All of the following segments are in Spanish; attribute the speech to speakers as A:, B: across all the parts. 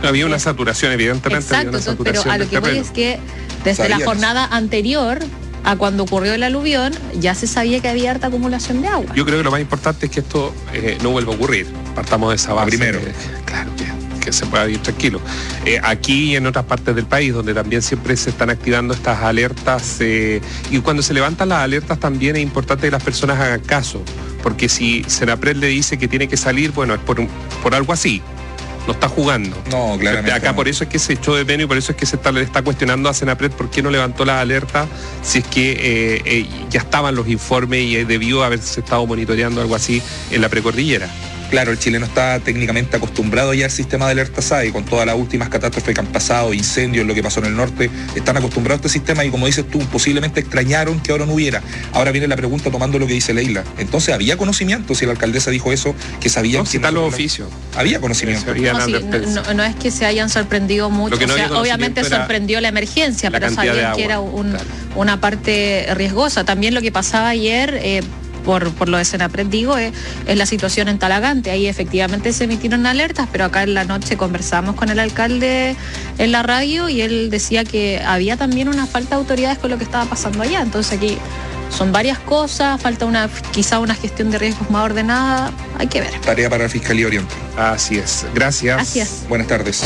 A: Había una saturación, evidentemente.
B: Exacto,
A: había una saturación,
B: pero a lo que voy es que desde la jornada anterior a cuando ocurrió el aluvión, ya se sabía que había harta acumulación de agua.
A: Yo creo que lo más importante es que esto no vuelva a ocurrir. Partamos de esa base.
C: Primero.
A: Claro, que se pueda vivir tranquilo. Aquí y en otras partes del país, donde también siempre se están activando estas alertas, y cuando se levantan las alertas también es importante que las personas hagan caso, porque si Senapred le dice que tiene que salir, bueno, es por algo así. No está jugando.
C: No, claramente.
A: Acá
C: no.
A: por eso es que se echó de menos y por eso es que se le está cuestionando a Senapred por qué no levantó las alertas si es que ya estaban los informes y debió haberse estado monitoreando algo así en la precordillera.
C: Claro, el chileno está técnicamente acostumbrado ya al sistema de alerta SAE, con todas las últimas catástrofes que han pasado, incendios, lo que pasó en el norte, están acostumbrados a este sistema y como dices tú, posiblemente extrañaron que ahora no hubiera. Ahora viene la pregunta tomando lo que dice Leila. Entonces, ¿había conocimiento? Si la alcaldesa dijo eso, que sabían...
A: No, si están los oficios.
C: Había conocimiento.
B: No es que se hayan sorprendido mucho,
A: no
B: obviamente sorprendió la emergencia, pero sabían que era una parte riesgosa. También lo que pasaba ayer... Por lo de Senapred digo, es la situación en Talagante. Ahí efectivamente se emitieron alertas, pero acá en la noche conversamos con el alcalde en la radio y él decía que había también una falta de autoridades con lo que estaba pasando allá. Entonces aquí son varias cosas, falta quizá una gestión de riesgos más ordenada, hay que ver.
C: Tarea para la Fiscalía Oriente.
A: Así es. Gracias.
B: Gracias.
C: Buenas tardes.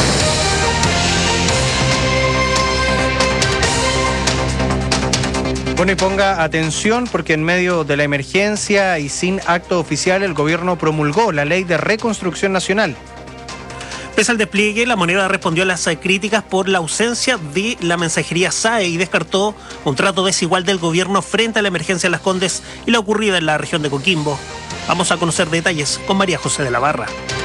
D: Bueno, y ponga atención porque en medio de la emergencia y sin acto oficial, el gobierno promulgó la Ley de Reconstrucción Nacional.
E: Pese al despliegue, la moneda respondió a las críticas por la ausencia de la mensajería SAE y descartó un trato desigual del gobierno frente a la emergencia en Las Condes y la ocurrida en la región de Coquimbo. Vamos a conocer detalles con María José de la Barra.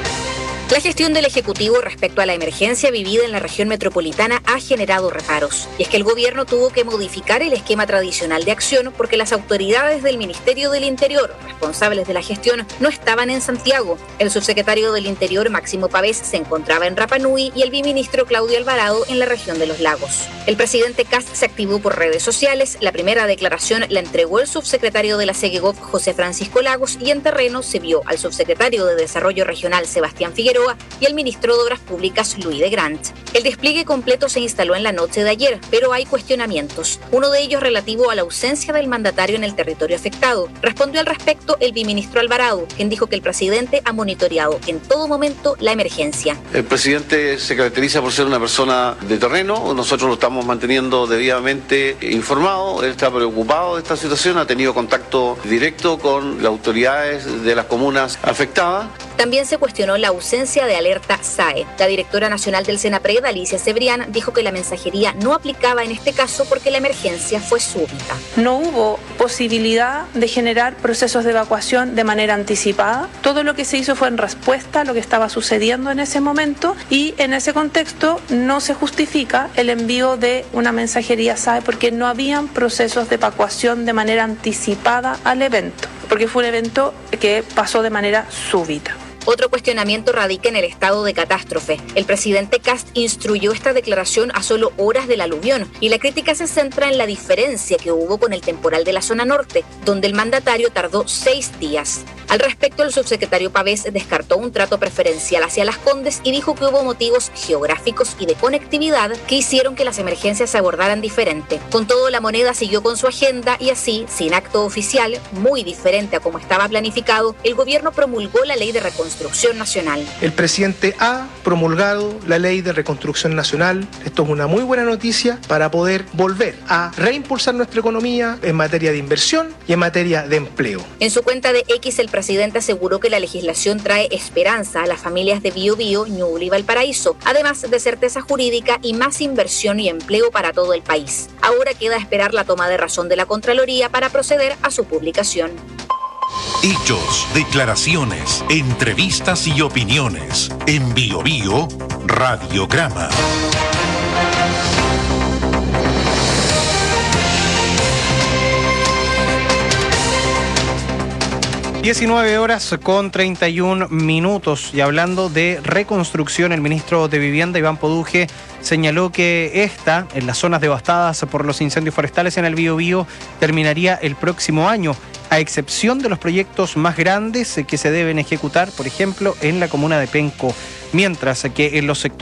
F: La gestión del Ejecutivo respecto a la emergencia vivida en la región metropolitana ha generado reparos. Y es que el gobierno tuvo que modificar el esquema tradicional de acción porque las autoridades del Ministerio del Interior, responsables de la gestión, no estaban en Santiago. El subsecretario del Interior, Máximo Pavés, se encontraba en Rapa Nui y el viceministro Claudio Alvarado en la región de Los Lagos. El presidente Kast se activó por redes sociales. La primera declaración la entregó el subsecretario de la SEGEGOV, José Francisco Lagos, y en terreno se vio al subsecretario de Desarrollo Regional, Sebastián Figueroa, y el ministro de Obras Públicas, Luis de Grant. El despliegue completo se instaló en la noche de ayer, pero hay cuestionamientos. Uno de ellos relativo a la ausencia del mandatario en el territorio afectado. Respondió al respecto el viceministro Alvarado, quien dijo que el presidente ha monitoreado en todo momento la emergencia.
G: El presidente se caracteriza por ser una persona de terreno, nosotros lo estamos manteniendo debidamente informado, él está preocupado de esta situación, ha tenido contacto directo con las autoridades de las comunas afectadas.
F: También se cuestionó la ausencia de alerta SAE. La directora nacional del Senapred, Alicia Cebrián, dijo que la mensajería no aplicaba en este caso porque la emergencia fue súbita.
H: No hubo posibilidad de generar procesos de evacuación de manera anticipada. Todo lo que se hizo fue en respuesta a lo que estaba sucediendo en ese momento y en ese contexto no se justifica el envío de una mensajería SAE porque no habían procesos de evacuación de manera anticipada al evento, porque fue un evento que pasó de manera súbita.
F: Otro cuestionamiento radica en el estado de catástrofe. El presidente Kast instruyó esta declaración a solo horas del aluvión y la crítica se centra en la diferencia que hubo con el temporal de la zona norte, donde el mandatario tardó 6 días. Al respecto, el subsecretario Pavés descartó un trato preferencial hacia Las Condes y dijo que hubo motivos geográficos y de conectividad que hicieron que las emergencias se abordaran diferente. Con todo, la moneda siguió con su agenda y así, sin acto oficial, muy diferente a como estaba planificado, el gobierno promulgó la Ley de Reconstrucción Nacional.
I: El presidente ha promulgado la Ley de Reconstrucción Nacional. Esto es una muy buena noticia para poder volver a reimpulsar nuestra economía en materia de inversión y en materia de empleo.
F: En su cuenta de X, el presidente aseguró que la legislación trae esperanza a las familias de Biobío, Ñuble y Valparaíso, además de certeza jurídica y más inversión y empleo para todo el país. Ahora queda esperar la toma de razón de la Contraloría para proceder a su publicación.
J: Hechos, declaraciones, entrevistas y opiniones. En BioBio, Radiograma.
D: 19:31. Y hablando de reconstrucción, el ministro de Vivienda, Iván Poduje, señaló que en las zonas devastadas por los incendios forestales en el Biobío, terminaría el próximo año, a excepción de los proyectos más grandes que se deben ejecutar, por ejemplo, en la comuna de Penco, mientras que en los sectores